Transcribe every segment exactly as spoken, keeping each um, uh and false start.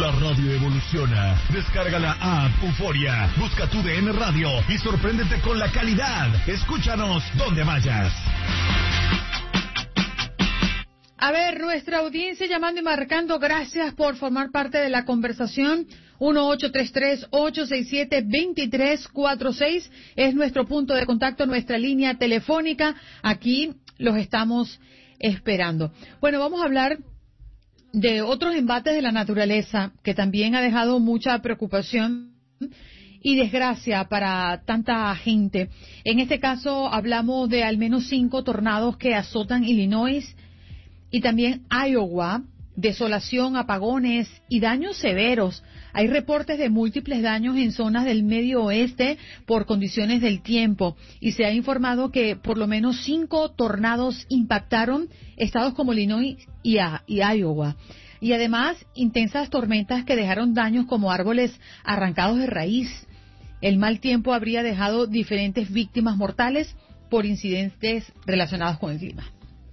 La radio evoluciona. Descarga la app Euforia. Busca tu D N Radio y sorpréndete con la calidad. Escúchanos donde vayas. A ver, nuestra audiencia llamando y marcando, gracias por formar parte de la conversación. uno ocho tres tres, ocho seis siete, dos tres cuatro seis es nuestro punto de contacto, nuestra línea telefónica. Aquí los estamos esperando. Bueno, vamos a hablar de otros embates de la naturaleza que también ha dejado mucha preocupación y desgracia para tanta gente. En este caso hablamos de al menos cinco tornados que azotan Illinois y también Iowa, desolación, apagones y daños severos. Hay reportes de múltiples daños en zonas del medio oeste por condiciones del tiempo y se ha informado que por lo menos cinco tornados impactaron estados como Illinois y, y Iowa. Y además intensas tormentas que dejaron daños como árboles arrancados de raíz. El mal tiempo habría dejado diferentes víctimas mortales por incidentes relacionados con el clima.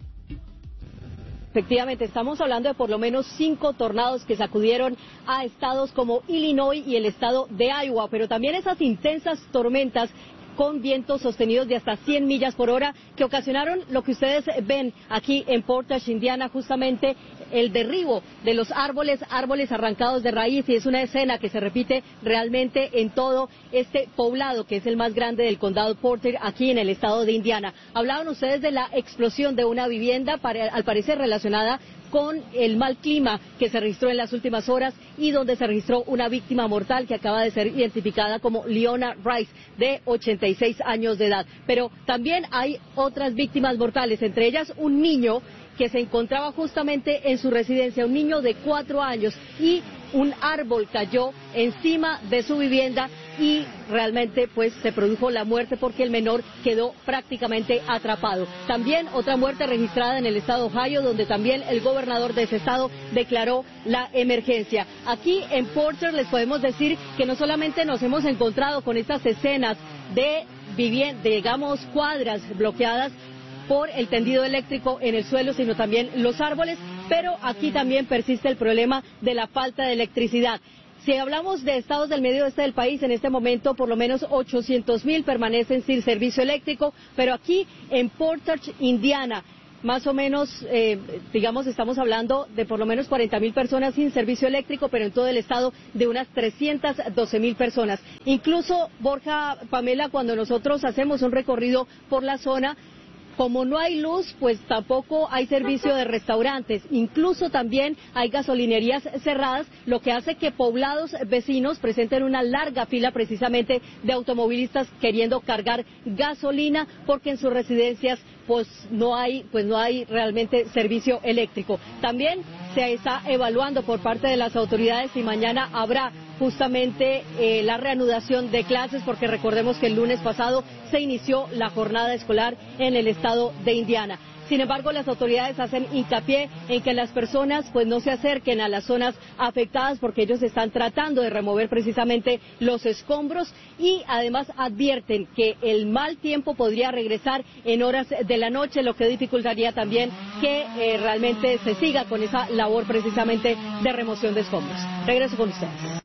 Efectivamente, estamos hablando de por lo menos cinco tornados que sacudieron a estados como Illinois y el estado de Iowa, pero también esas intensas tormentas con vientos sostenidos de hasta cien millas por hora que ocasionaron lo que ustedes ven aquí en Portage, Indiana, justamente el derribo de los árboles, árboles arrancados de raíz, y es una escena que se repite realmente en todo este poblado que es el más grande del condado Porter aquí en el estado de Indiana. Hablaban ustedes de la explosión de una vivienda, para, al parecer relacionada con el mal clima que se registró en las últimas horas y donde se registró una víctima mortal que acaba de ser identificada como Leona Rice, de ochenta y seis años de edad. Pero también hay otras víctimas mortales, entre ellas un niño que se encontraba justamente en su residencia, un niño de cuatro años, y un árbol cayó encima de su vivienda y realmente pues se produjo la muerte porque el menor quedó prácticamente atrapado. También otra muerte registrada en el estado de Ohio, donde también el gobernador de ese estado declaró la emergencia. Aquí en Porter les podemos decir que no solamente nos hemos encontrado con estas escenas de viviendas, digamos, cuadras bloqueadas por el tendido eléctrico en el suelo, sino también los árboles, pero aquí también persiste el problema de la falta de electricidad. Si hablamos de estados del medio oeste del país, en este momento por lo menos ochocientos mil permanecen sin servicio eléctrico, pero aquí en Portage, Indiana, más o menos, eh, digamos, estamos hablando de por lo menos cuarenta mil personas sin servicio eléctrico, pero en todo el estado de unas trescientas doce mil personas. Incluso, Borja, Pamela, cuando nosotros hacemos un recorrido por la zona, como no hay luz, pues tampoco hay servicio de restaurantes. Incluso también hay gasolinerías cerradas, lo que hace que poblados vecinos presenten una larga fila precisamente de automovilistas queriendo cargar gasolina, porque en sus residencias pues no hay, pues no hay realmente servicio eléctrico. También se está evaluando por parte de las autoridades si mañana habrá justamente eh, la reanudación de clases, porque recordemos que el lunes pasado se inició la jornada escolar en el estado de Indiana. Sin embargo, las autoridades hacen hincapié en que las personas pues no se acerquen a las zonas afectadas, porque ellos están tratando de remover precisamente los escombros, y además advierten que el mal tiempo podría regresar en horas de la noche, lo que dificultaría también que eh, realmente se siga con esa labor precisamente de remoción de escombros. Regreso con ustedes.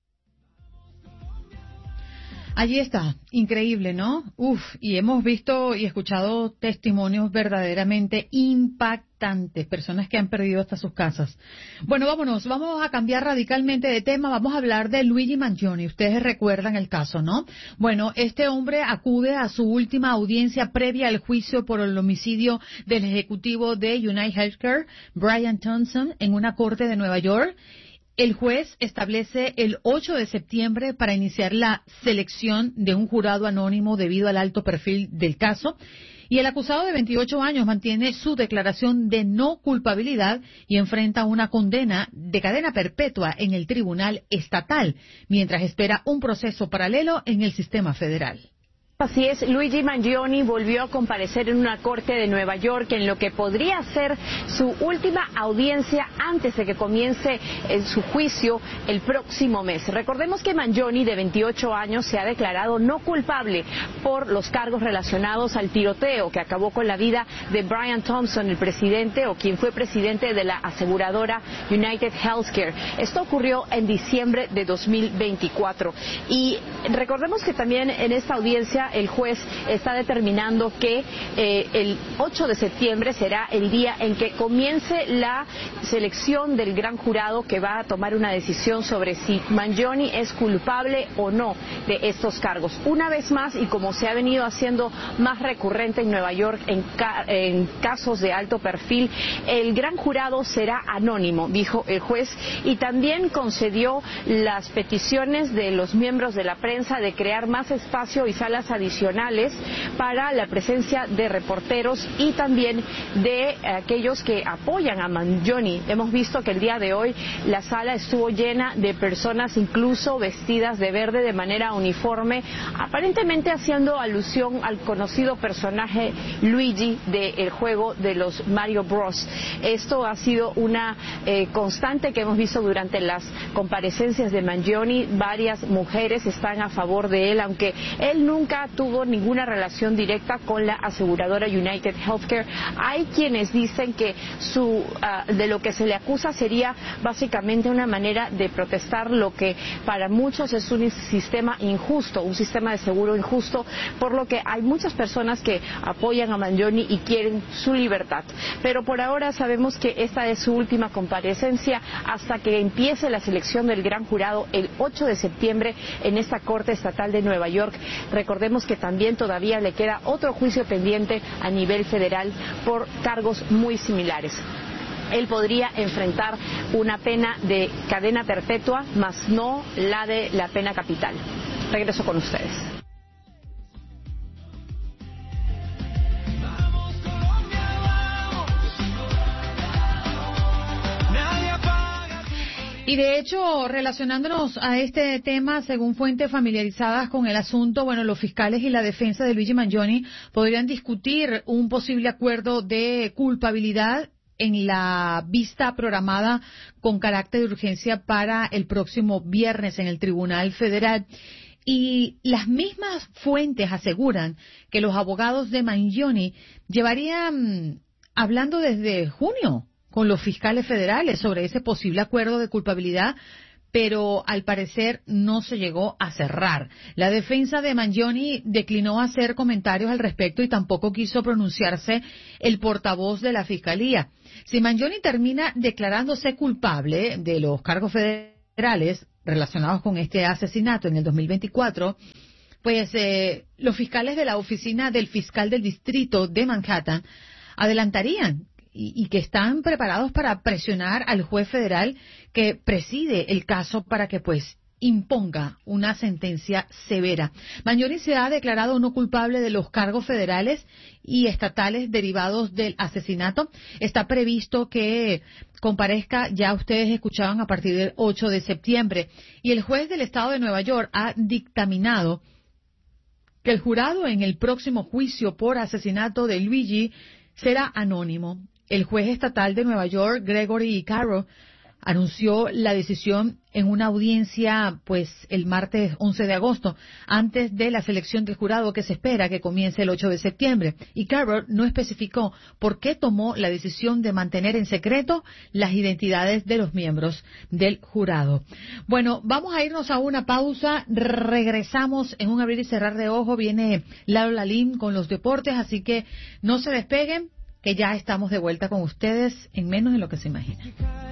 Allí está, increíble, ¿no? Uf, y hemos visto y escuchado testimonios verdaderamente impactantes, personas que han perdido hasta sus casas. Bueno, vámonos, vamos a cambiar radicalmente de tema, vamos a hablar de Luigi Mangione. Ustedes recuerdan el caso, ¿no? Bueno, este hombre acude a su última audiencia previa al juicio por el homicidio del ejecutivo de United Healthcare, Brian Thompson, en una corte de Nueva York. El juez establece el ocho de septiembre para iniciar la selección de un jurado anónimo debido al alto perfil del caso, y el acusado de veintiocho años mantiene su declaración de no culpabilidad y enfrenta una condena de cadena perpetua en el tribunal estatal, mientras espera un proceso paralelo en el sistema federal. Así es, Luigi Mangione volvió a comparecer en una corte de Nueva York en lo que podría ser su última audiencia antes de que comience eh, su juicio el próximo mes. Recordemos que Mangione, de veintiocho años, se ha declarado no culpable por los cargos relacionados al tiroteo que acabó con la vida de Brian Thompson, el presidente o quien fue presidente de la aseguradora United Healthcare. Esto ocurrió en diciembre de dos mil veinticuatro. Y recordemos que también en esta audiencia el juez está determinando que eh, el ocho de septiembre será el día en que comience la selección del gran jurado que va a tomar una decisión sobre si Mangione es culpable o no de estos cargos. Una vez más, y como se ha venido haciendo más recurrente en Nueva York en, ca en casos de alto perfil, el gran jurado será anónimo, dijo el juez, y también concedió las peticiones de los miembros de la prensa de crear más espacio y salas adicionales para la presencia de reporteros y también de aquellos que apoyan a Mangione. Hemos visto que el día de hoy la sala estuvo llena de personas incluso vestidas de verde de manera uniforme, aparentemente haciendo alusión al conocido personaje Luigi del juego de los Mario Bros. Esto ha sido una eh, constante que hemos visto durante las comparecencias de Mangione. Varias mujeres están a favor de él, aunque él nunca tuvo ninguna relación directa con la aseguradora United Healthcare. Hay quienes dicen que su, uh, de lo que se le acusa sería básicamente una manera de protestar lo que para muchos es un sistema injusto, un sistema de seguro injusto, por lo que hay muchas personas que apoyan a Mangione y quieren su libertad. Pero por ahora sabemos que esta es su última comparecencia hasta que empiece la selección del gran jurado el ocho de septiembre en esta Corte Estatal de Nueva York. Recordemos que también todavía le queda otro juicio pendiente a nivel federal por cargos muy similares. Él podría enfrentar una pena de cadena perpetua, más no la de la pena capital. Regreso con ustedes. Y de hecho, relacionándonos a este tema, según fuentes familiarizadas con el asunto, bueno, los fiscales y la defensa de Luigi Mangione podrían discutir un posible acuerdo de culpabilidad en la vista programada con carácter de urgencia para el próximo viernes en el Tribunal Federal. Y las mismas fuentes aseguran que los abogados de Mangione llevarían hablando desde junio con los fiscales federales sobre ese posible acuerdo de culpabilidad, pero al parecer no se llegó a cerrar. La defensa de Mangione declinó hacer comentarios al respecto y tampoco quiso pronunciarse el portavoz de la Fiscalía. Si Mangione termina declarándose culpable de los cargos federales relacionados con este asesinato en el dos mil veinticuatro, pues eh, los fiscales de la oficina del fiscal del distrito de Manhattan adelantarían y que están preparados para presionar al juez federal que preside el caso para que pues imponga una sentencia severa. Mangione se ha declarado no culpable de los cargos federales y estatales derivados del asesinato. Está previsto que comparezca, ya ustedes escuchaban, a partir del ocho de septiembre. Y el juez del estado de Nueva York ha dictaminado que el jurado en el próximo juicio por asesinato de Luigi será anónimo. El juez estatal de Nueva York, Gregory Caro, anunció la decisión en una audiencia pues el martes once de agosto, antes de la selección del jurado que se espera que comience el ocho de septiembre. Y Caro no especificó por qué tomó la decisión de mantener en secreto las identidades de los miembros del jurado. Bueno, vamos a irnos a una pausa. Regresamos en un abrir y cerrar de ojo. Viene Lalo Lalim con los deportes, así que no se despeguen, que ya estamos de vuelta con ustedes en menos de lo que se imaginan.